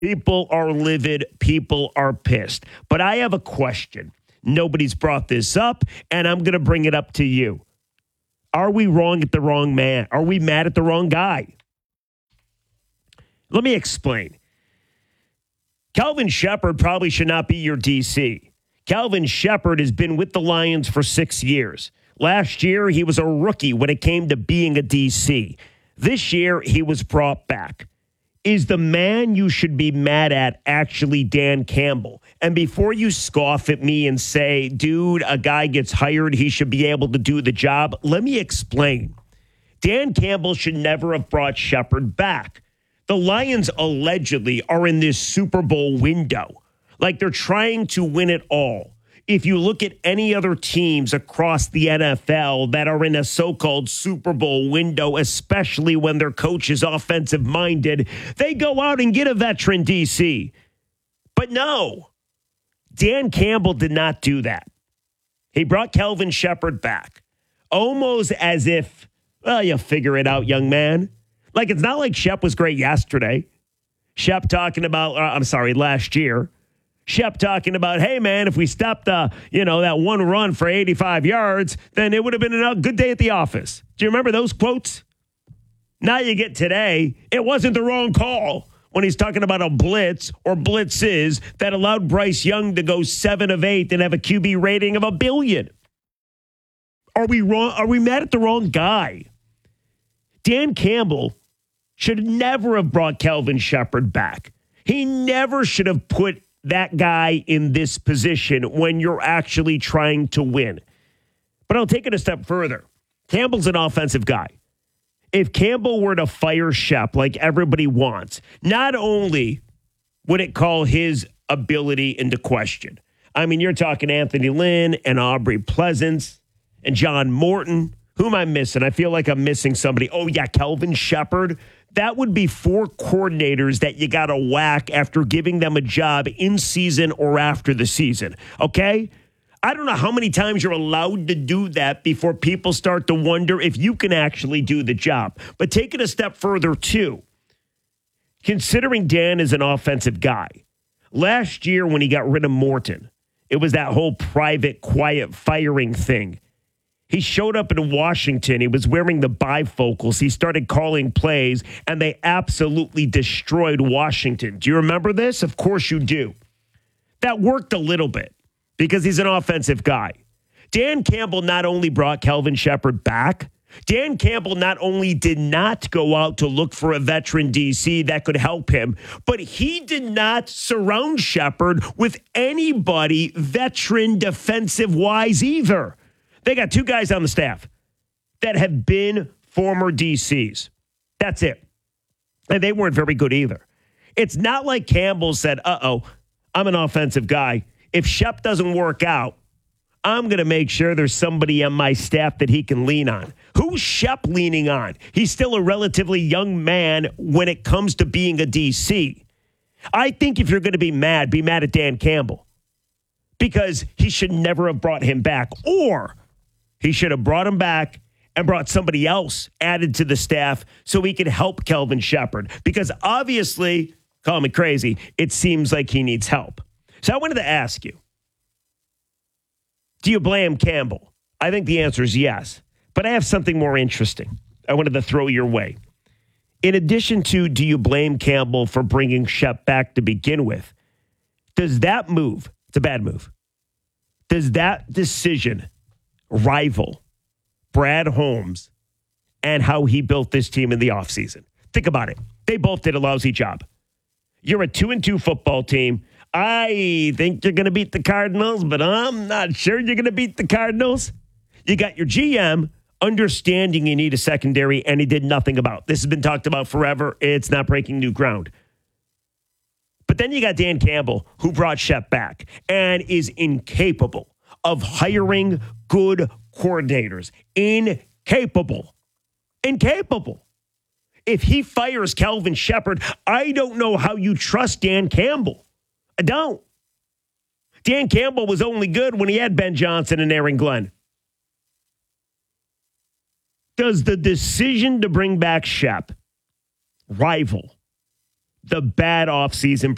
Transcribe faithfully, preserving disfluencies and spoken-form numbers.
People are livid. People are pissed. But I have a question. Nobody's brought this up, and I'm going to bring it up to you. Are we wrong at the wrong man? Are we mad at the wrong guy? Let me explain. Kelvin Sheppard probably should not be your D C. Kelvin Sheppard has been with the Lions for six years. Last year, he was a rookie when it came to being a D C. This year, he was brought back. Is the man you should be mad at actually Dan Campbell? And before you scoff at me and say, dude, a guy gets hired, he should be able to do the job, let me explain. Dan Campbell should never have brought Sheppard back. The Lions allegedly are in this Super Bowl window. Like they're trying to win it all. If you look at any other teams across the N F L that are in a so-called Super Bowl window, especially when their coach is offensive-minded, they go out and get a veteran D C. But no, Dan Campbell did not do that. He brought Kelvin Sheppard back, almost as if, well, you'll figure it out, young man. Like, it's not like Shep was great yesterday. Shep talking about, uh, I'm sorry, last year. Shep talking about, hey, man, if we stopped, uh, you know, that one run for eighty-five yards, then it would have been a good day at the office. Do you remember those quotes? Now you get today, it wasn't the wrong call when he's talking about a blitz or blitzes that allowed Bryce Young to go seven of eight and have a Q B rating of a billion. Are we wrong? Are we mad at the wrong guy? Dan Campbell should never have brought Kelvin Sheppard back. He never should have put that guy in this position when you're actually trying to win. But I'll take it a step further. Campbell's an offensive guy. If Campbell were to fire Shep like everybody wants, not only would it call his ability into question. I mean, you're talking Anthony Lynn and Aubrey Pleasance and John Morton. Who am I missing? I feel like I'm missing somebody. Oh, yeah, Kelvin Sheppard. That would be four coordinators that you got to whack after giving them a job in season or after the season. Okay? I don't know how many times you're allowed to do that before people start to wonder if you can actually do the job. But take it a step further, too. Considering Dan is an offensive guy, last year when he got rid of Morton, it was that whole private, quiet firing thing. He showed up in Washington. He was wearing the bifocals. He started calling plays, and they absolutely destroyed Washington. Do you remember this? Of course you do. That worked a little bit because he's an offensive guy. Dan Campbell not only brought Kelvin Sheppard back, Dan Campbell not only did not go out to look for a veteran D C that could help him, but he did not surround Sheppard with anybody veteran defensive-wise either. They got two guys on the staff that have been former D Cs. That's it. And they weren't very good either. It's not like Campbell said, uh-oh, I'm an offensive guy. If Shep doesn't work out, I'm going to make sure there's somebody on my staff that he can lean on. Who's Shep leaning on? He's still a relatively young man when it comes to being a D C. I think if you're going to be mad, be mad at Dan Campbell because he should never have brought him back, or he should have brought him back and brought somebody else added to the staff so he could help Kelvin Sheppard. Because obviously, call me crazy, it seems like he needs help. So I wanted to ask you, do you blame Campbell? I think the answer is yes. But I have something more interesting I wanted to throw your way. In addition to, do you blame Campbell for bringing Shep back to begin with? Does that move, it's a bad move, does that decision rival Brad Holmes and how he built this team in the offseason? Think about it. They both did a lousy job. You're a two and two football team. I think you're going to beat the Cardinals, but I'm not sure you're going to beat the Cardinals. You got your G M understanding you need a secondary, and he did nothing about. This has been talked about forever. It's not breaking new ground. But then you got Dan Campbell, who brought Shep back and is incapable of hiring good coordinators. Incapable. Incapable. If he fires Kelvin Sheppard, I don't know how you trust Dan Campbell. I don't. Dan Campbell was only good when he had Ben Johnson and Aaron Glenn. Does the decision to bring back Shep rival the bad offseason